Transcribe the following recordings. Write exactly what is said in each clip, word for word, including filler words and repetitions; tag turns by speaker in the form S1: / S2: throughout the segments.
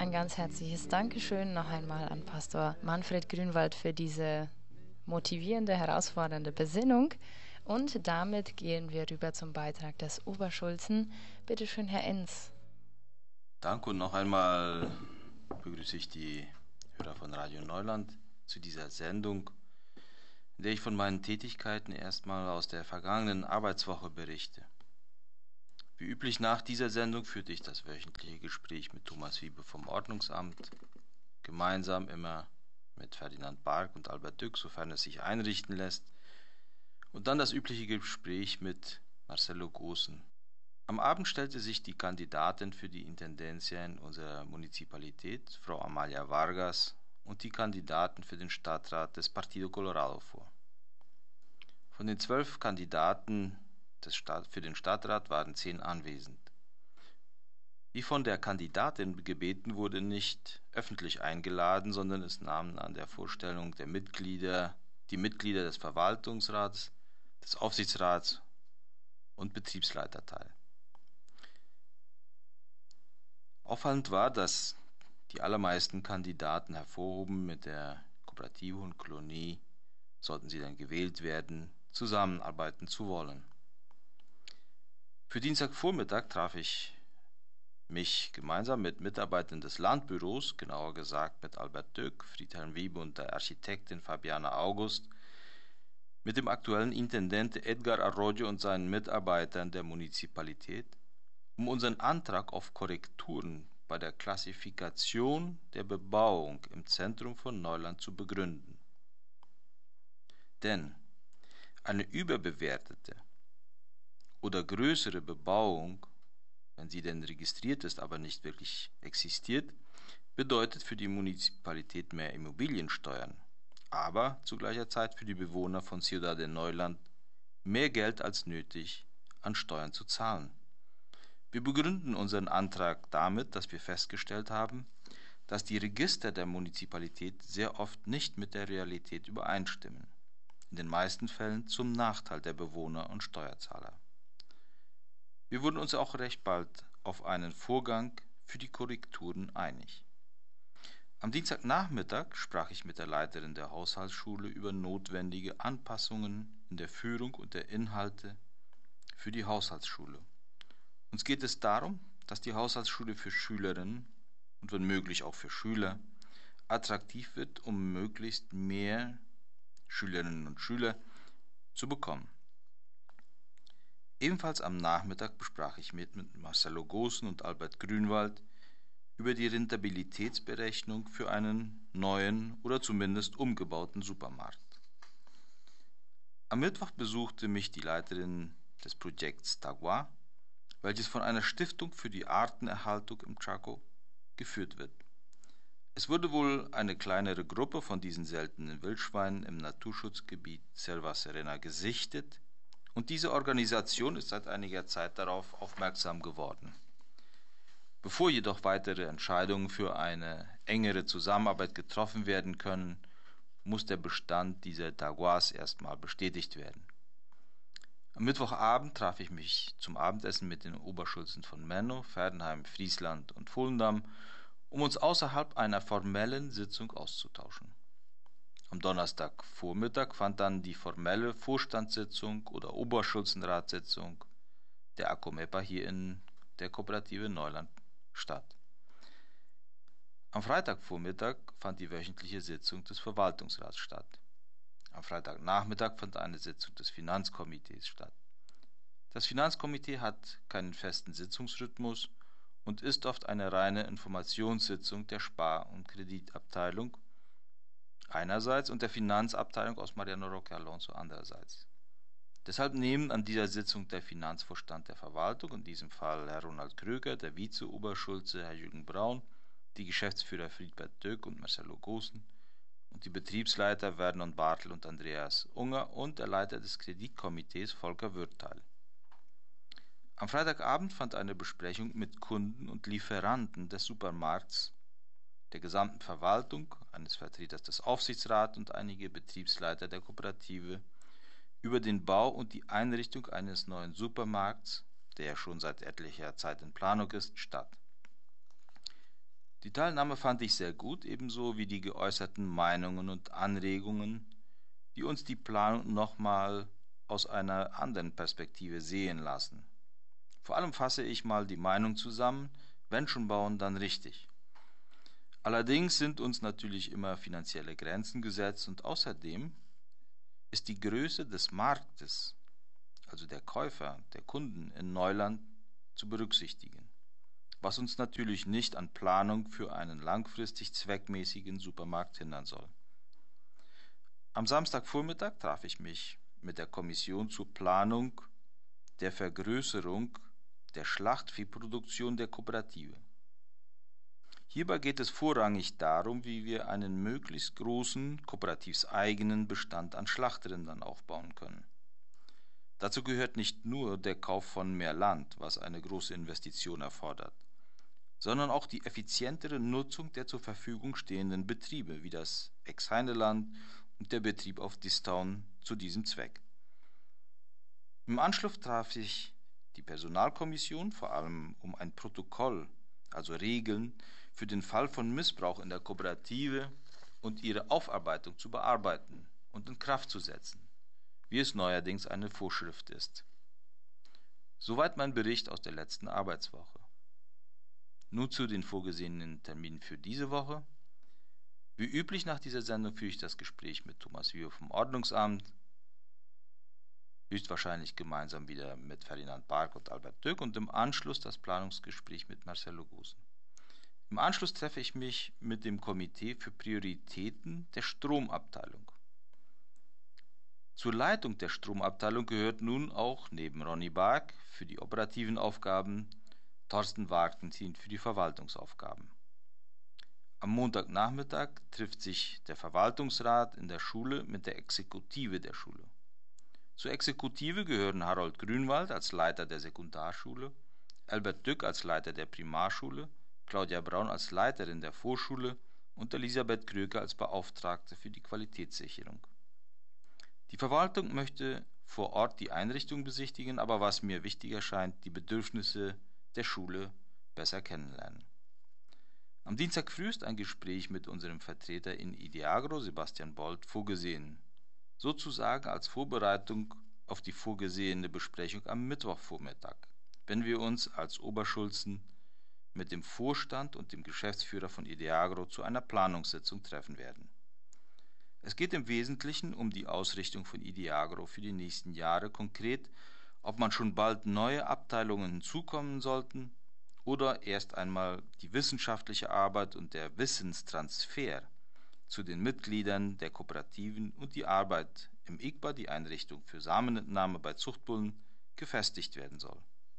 S1: Ein ganz herzliches Dankeschön noch einmal an Pastor Manfred Grünwald für diese motivierende, herausfordernde Besinnung. Und damit gehen wir rüber zum Beitrag des Oberschulzen. Bitte schön, Herr Enz.
S2: Danke und noch einmal begrüße ich die Hörer von Radio Neuland zu dieser Sendung, in der ich von meinen Tätigkeiten erstmal aus der vergangenen Arbeitswoche berichte. Wie üblich nach dieser Sendung führte ich das wöchentliche Gespräch mit Thomas Wiebe vom Ordnungsamt, gemeinsam immer mit Ferdinand Bark und Albert Dück, sofern es sich einrichten lässt, und dann das übliche Gespräch mit Marcelo Goossen. Am Abend stellte sich die Kandidatin für die Intendencia in unserer Municipalität, Frau Amalia Vargas, und die Kandidaten für den Stadtrat des Partido Colorado vor. Von den zwölf Kandidaten des Stadt, für den Stadtrat waren zehn anwesend. Wie von der Kandidatin gebeten, wurde nicht öffentlich eingeladen, sondern es nahmen an der Vorstellung der Mitglieder die Mitglieder des Verwaltungsrats, des Aufsichtsrats und Betriebsleiter teil. Auffallend war, dass die allermeisten Kandidaten hervorhoben, mit der Kooperative und Kolonie, sollten sie dann gewählt werden, zusammenarbeiten zu wollen. Für Dienstagvormittag traf ich mich gemeinsam mit Mitarbeitern des Landbüros, genauer gesagt mit Albert Dück, Friedhelm Wiebe und der Architektin Fabiana August, mit dem aktuellen Intendente Edgar Arroyo und seinen Mitarbeitern der Municipalität, um unseren Antrag auf Korrekturen bei der Klassifikation der Bebauung im Zentrum von Neuland zu begründen. Denn eine überbewertete oder größere Bebauung, wenn sie denn registriert ist, aber nicht wirklich existiert, bedeutet für die Municipalität mehr Immobiliensteuern, aber zu gleicher Zeit für die Bewohner von Ciudad de Neuland mehr Geld als nötig an Steuern zu zahlen. Wir begründen unseren Antrag damit, dass wir festgestellt haben, dass die Register der Municipalität sehr oft nicht mit der Realität übereinstimmen, in den meisten Fällen zum Nachteil der Bewohner und Steuerzahler. Wir wurden uns auch recht bald auf einen Vorgang für die Korrekturen einig. Am Dienstagnachmittag sprach ich mit der Leiterin der Haushaltsschule über notwendige Anpassungen in der Führung und der Inhalte für die Haushaltsschule. Uns geht es darum, dass die Haushaltsschule für Schülerinnen und wenn möglich auch für Schüler attraktiv wird, um möglichst mehr Schülerinnen und Schüler zu bekommen. Ebenfalls am Nachmittag besprach ich mit, mit Marcelo Goossen und Albert Grünwald über die Rentabilitätsberechnung für einen neuen oder zumindest umgebauten Supermarkt. Am Mittwoch besuchte mich die Leiterin des Projekts Tagua, welches von einer Stiftung für die Artenerhaltung im Chaco geführt wird. Es wurde wohl eine kleinere Gruppe von diesen seltenen Wildschweinen im Naturschutzgebiet Selva Serena gesichtet, und diese Organisation ist seit einiger Zeit darauf aufmerksam geworden. Bevor jedoch weitere Entscheidungen für eine engere Zusammenarbeit getroffen werden können, muss der Bestand dieser Taguas erstmal bestätigt werden. Am Mittwochabend traf ich mich zum Abendessen mit den Oberschulzen von Menno, Verdenheim, Friesland und Volendam, um uns außerhalb einer formellen Sitzung auszutauschen. Am Donnerstagvormittag fand dann die formelle Vorstandssitzung oder Oberschulzenratssitzung der ACOMEPA hier in der Kooperative Neuland statt. Am Freitagvormittag fand die wöchentliche Sitzung des Verwaltungsrats statt. Am Freitagnachmittag fand eine Sitzung des Finanzkomitees statt. Das Finanzkomitee hat keinen festen Sitzungsrhythmus und ist oft eine reine Informationssitzung der Spar- und Kreditabteilung einerseits und der Finanzabteilung aus Mariano Roque Alonso andererseits. Deshalb nehmen an dieser Sitzung der Finanzvorstand der Verwaltung, in diesem Fall Herr Ronald Kröger, der Vize-Oberschulze Herr Jürgen Braun, die Geschäftsführer Friedbert Döck und Marcelo Goossen und die Betriebsleiter Vernon Bartel und Andreas Unger und der Leiter des Kreditkomitees Volker Würth teil. Am Freitagabend fand eine Besprechung mit Kunden und Lieferanten des Supermarkts, der gesamten Verwaltung, eines Vertreters des Aufsichtsrats und einige Betriebsleiter der Kooperative über den Bau und die Einrichtung eines neuen Supermarkts, der ja schon seit etlicher Zeit in Planung ist, statt. Die Teilnahme fand ich sehr gut, ebenso wie die geäußerten Meinungen und Anregungen, die uns die Planung nochmal aus einer anderen Perspektive sehen lassen. Vor allem fasse ich mal die Meinung zusammen, wenn schon bauen, dann richtig. Allerdings sind uns natürlich immer finanzielle Grenzen gesetzt und außerdem ist die Größe des Marktes, also der Käufer, der Kunden in Neuland, zu berücksichtigen, was uns natürlich nicht an Planung für einen langfristig zweckmäßigen Supermarkt hindern soll. Am Samstagvormittag traf ich mich mit der Kommission zur Planung der Vergrößerung der Schlachtviehproduktion der Kooperative. Hierbei geht es vorrangig darum, wie wir einen möglichst großen, kooperativseigenen Bestand an Schlachtrindern aufbauen können. Dazu gehört nicht nur der Kauf von mehr Land, was eine große Investition erfordert, sondern auch die effizientere Nutzung der zur Verfügung stehenden Betriebe, wie das Ex-Heineland und der Betrieb auf Distown zu diesem Zweck. Im Anschluss traf sich die Personalkommission vor allem um ein Protokoll, also Regeln, für den Fall von Missbrauch in der Kooperative und ihre Aufarbeitung zu bearbeiten und in Kraft zu setzen, wie es neuerdings eine Vorschrift ist. Soweit mein Bericht aus der letzten Arbeitswoche. Nun zu den vorgesehenen Terminen für diese Woche. Wie üblich nach dieser Sendung führe ich das Gespräch mit Thomas Wiehoff vom Ordnungsamt, höchstwahrscheinlich gemeinsam wieder mit Ferdinand Bark und Albert Dück und im Anschluss das Planungsgespräch mit Marcelo Gosen. Im Anschluss treffe ich mich mit dem Komitee für Prioritäten der Stromabteilung. Zur Leitung der Stromabteilung gehört nun auch neben Ronny Bark für die operativen Aufgaben Thorsten Wagentin für die Verwaltungsaufgaben. Am Montagnachmittag trifft sich der Verwaltungsrat in der Schule mit der Exekutive der Schule. Zur Exekutive gehören Harold Grünwald als Leiter der Sekundarschule, Albert Dück als Leiter der Primarschule, Claudia Braun als Leiterin der Vorschule und Elisabeth Kröker als Beauftragte für die Qualitätssicherung. Die Verwaltung möchte vor Ort die Einrichtung besichtigen, aber was mir wichtiger scheint, die Bedürfnisse der Schule besser kennenlernen. Am Dienstag früh ist ein Gespräch mit unserem Vertreter in Ideagro, Sebastian Bold, vorgesehen, sozusagen als Vorbereitung auf die vorgesehene Besprechung am Mittwochvormittag, wenn wir uns als Oberschulzen mit dem Vorstand und dem Geschäftsführer von Ideagro zu einer Planungssitzung treffen werden. Es geht im Wesentlichen um die Ausrichtung von Ideagro für die nächsten Jahre, konkret, ob man schon bald neue Abteilungen hinzukommen sollten oder erst einmal die wissenschaftliche Arbeit und der Wissenstransfer zu den Mitgliedern der Kooperativen und die Arbeit im I G B A, die Einrichtung für Samenentnahme bei Zuchtbullen, gefestigt werden soll.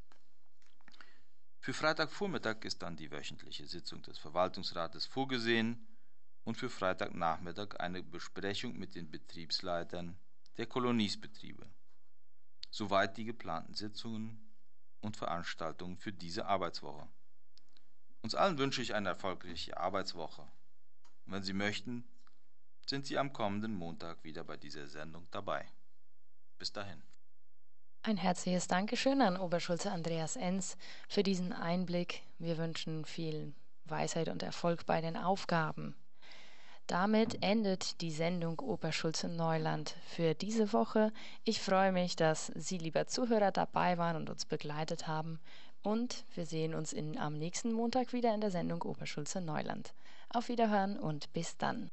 S2: Für Freitagvormittag ist dann die wöchentliche Sitzung des Verwaltungsrates vorgesehen und für Freitagnachmittag eine Besprechung mit den Betriebsleitern der Koloniesbetriebe. Soweit die geplanten Sitzungen und Veranstaltungen für diese Arbeitswoche. Uns allen wünsche ich eine erfolgreiche Arbeitswoche. Und wenn Sie möchten, sind Sie am kommenden Montag wieder bei dieser Sendung dabei. Bis dahin.
S1: Ein herzliches Dankeschön an Oberschulze Andreas Enz für diesen Einblick. Wir wünschen viel Weisheit und Erfolg bei den Aufgaben. Damit endet die Sendung Oberschulze Neuland für diese Woche. Ich freue mich, dass Sie, lieber Zuhörer, dabei waren und uns begleitet haben. Und wir sehen uns in, am nächsten Montag wieder in der Sendung Oberschulze Neuland. Auf Wiederhören und bis dann.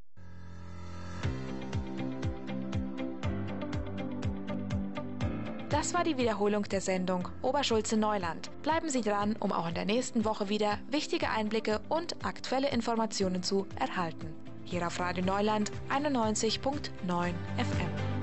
S3: Das war die Wiederholung der Sendung Oberschulze Neuland. Bleiben Sie dran, um auch in der nächsten Woche wieder wichtige Einblicke und aktuelle Informationen zu erhalten. Hier auf Radio Neuland einundneunzig Komma neun F M.